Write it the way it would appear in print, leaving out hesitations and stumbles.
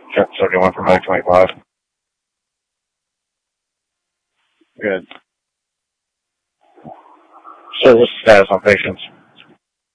Check 71 for Medic 25. Good. Service status on patients.